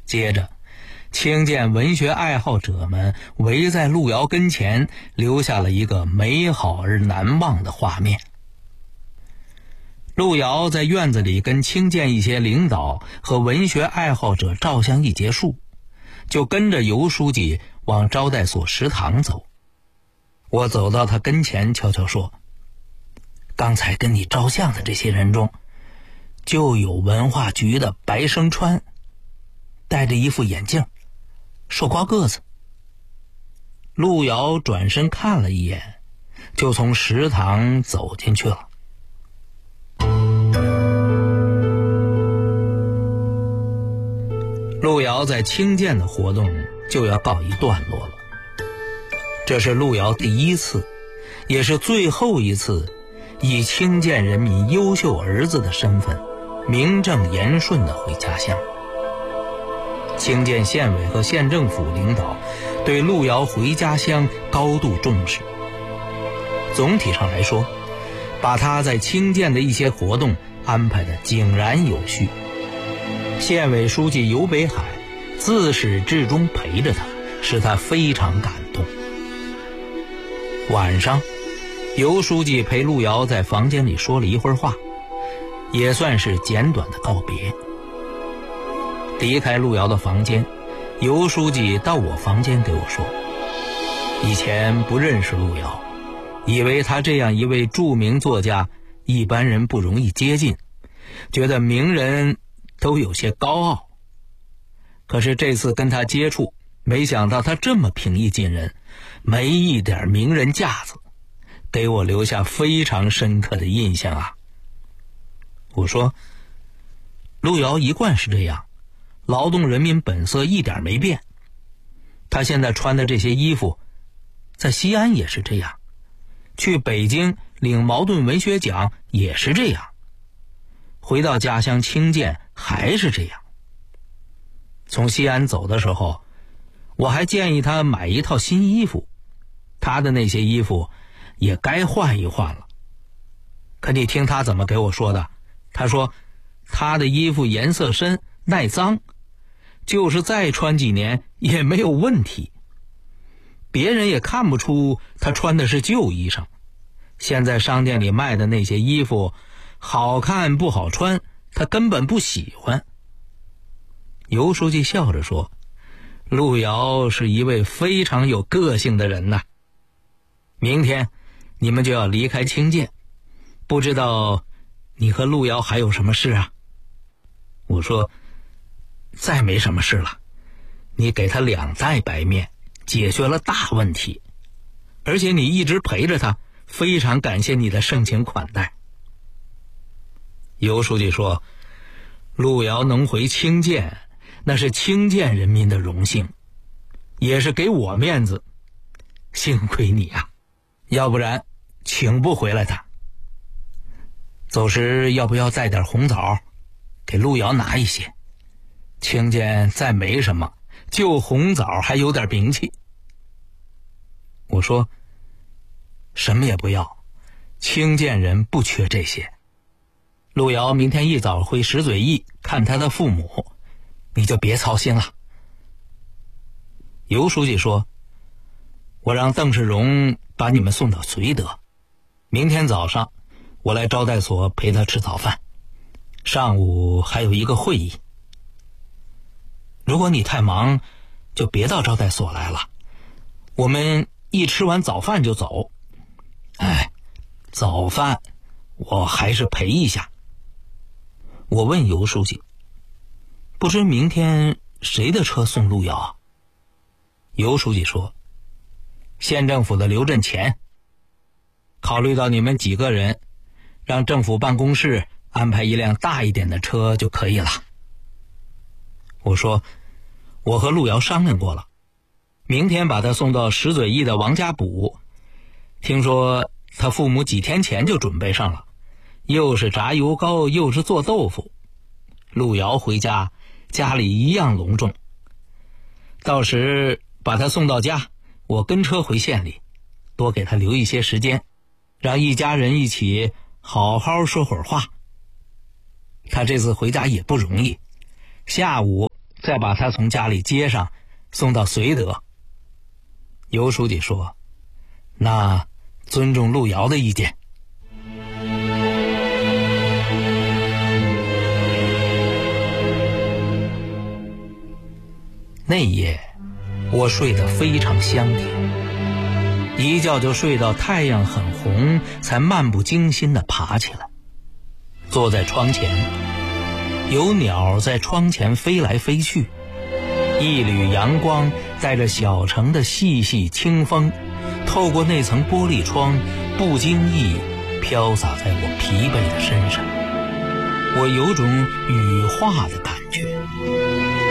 接着听见文学爱好者们围在路遥跟前，留下了一个美好而难忘的画面。路遥在院子里跟清见一些领导和文学爱好者照相一结束，就跟着尤书记往招待所食堂走。我走到他跟前悄悄说，刚才跟你照相的这些人中，就有文化局的白生川，戴着一副眼镜，瘦高个子。路遥转身看了一眼，就从食堂走进去了。路遥在清见的活动就要告一段落了，这是路遥第一次，也是最后一次以清见人民优秀儿子的身份名正言顺地回家乡。清见县委和县政府领导对路遥回家乡高度重视，总体上来说，把他在清见的一些活动安排得井然有序。县委书记尤北海自始至终陪着他，使他非常感动。晚上，尤书记陪路遥在房间里说了一会儿话，也算是简短的告别。离开路遥的房间，尤书记到我房间给我说，以前不认识路遥，以为他这样一位著名作家，一般人不容易接近，觉得名人都有些高傲。可是这次跟他接触，没想到他这么平易近人，没一点名人架子，给我留下非常深刻的印象啊。我说，路遥一贯是这样，劳动人民本色一点没变。他现在穿的这些衣服，在西安也是这样，去北京领茅盾文学奖也是这样，回到家乡清见还是这样。从西安走的时候，我还建议他买一套新衣服，他的那些衣服也该换一换了。可你听他怎么给我说的，他说他的衣服颜色深，耐脏，就是再穿几年也没有问题，别人也看不出他穿的是旧衣裳。现在商店里卖的那些衣服好看不好穿，他根本不喜欢。尤书记笑着说，路遥是一位非常有个性的人呐。明天你们就要离开清见，不知道你和路遥还有什么事啊？我说，再没什么事了，你给他2袋白面，解决了大问题，而且你一直陪着他，非常感谢你的盛情款待。尤书记说，路遥能回清见，那是清见人民的荣幸，也是给我面子，幸亏你啊，要不然请不回来他。走时要不要带点红枣，给路遥拿一些，清见再没什么，就红枣还有点名气。我说，什么也不要，清见人不缺这些。路遥明天一早回石嘴驿看他的父母，你就别操心了。尤书记说，我让邓世荣把你们送到绥德，明天早上我来招待所陪他吃早饭，上午还有一个会议。如果你太忙，就别到招待所来了，我们一吃完早饭就走。早饭我还是陪一下。我问尤书记，不知明天谁的车送路遥啊？尤书记说，县政府的刘振前。考虑到你们几个人，让政府办公室安排一辆大一点的车就可以了。我说，我和路遥商量过了，明天把他送到石嘴驿的王家堡，听说他父母几天前就准备上了，又是炸油糕又是做豆腐，路遥回家家里一样隆重。到时把他送到家，我跟车回县里，多给他留一些时间，让一家人一起好好说会儿话。他这次回家也不容易，下午再把他从家里接上，送到绥德。尤书记说：“那尊重路遥的意见。”那夜我睡得非常香甜，一觉就睡到太阳很红，才漫不经心地爬起来，坐在窗前，有鸟在窗前飞来飞去，一缕阳光带着小城的细细清风，透过那层玻璃窗，不经意飘洒在我疲惫的身上。我有种羽化的感觉，